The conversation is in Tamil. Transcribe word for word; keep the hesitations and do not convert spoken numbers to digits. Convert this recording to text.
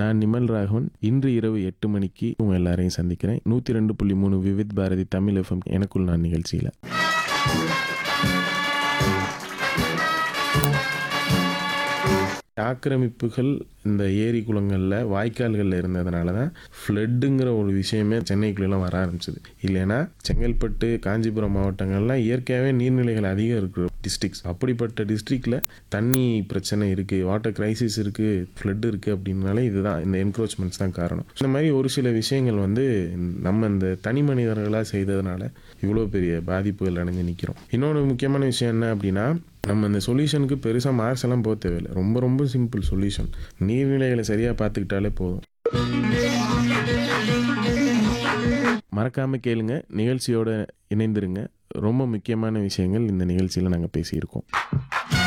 நான் நிமல் ராகவன். இன்று இரவு எட்டு மணிக்கு உங்கள் எல்லாரையும் சந்திக்கிறேன். நூற்றி ரெண்டு புள்ளி மூணு விவித் பாரதி தமிழ் எஃப்எம் எனக்குள் நான் நிகழ்ச்சியில். ஆக்கிரமிப்புகள் இந்த ஏரி குளங்களில் வாய்க்கால்களில் இருந்ததுனால தான் ஃப்ளட்டுங்கிற ஒரு விஷயமே சென்னைக்குள்ளெல்லாம் வர ஆரம்பிச்சிது. இல்லைன்னா செங்கல்பட்டு, காஞ்சிபுரம் மாவட்டங்கள்லாம் இயற்கையாகவே நீர்நிலைகள் அதிகம் இருக்கிற டிஸ்ட்ரிக்ஸ். அப்படிப்பட்ட டிஸ்ட்ரிக்டில் தண்ணி பிரச்சனை இருக்குது, வாட்டர் கிரைசிஸ் இருக்குது, ஃப்ளட் இருக்குது அப்படின்னாலே இதுதான், இந்த என்க்ரோச்மெண்ட்ஸ் தான் காரணம். இந்த மாதிரி ஒரு சில விஷயங்கள் வந்து நம்ம இந்த தனி மனிதர்களாக செய்ததுனால இவ்வளோ பெரிய பாதிப்புகள் அடைஞ்சு நிற்கிறோம். இன்னொன்று முக்கியமான விஷயம் என்ன அப்படின்னா, நம்ம இந்த சொல்யூஷனுக்கு பெருசாக மார்க்ஸ் எல்லாம் போக தேவையில்லை. ரொம்ப ரொம்ப சிம்பிள் சொல்யூஷன். நீர்நிலைகளை சரியாக பார்த்துக்கிட்டாலே போதும். மறக்காமல் கேளுங்க, நிகழ்ச்சியோடு இணைந்திருங்க. ரொம்ப முக்கியமான விஷயங்கள் இந்த நிகழ்ச்சியில் நாங்கள் பேசியிருக்கோம்.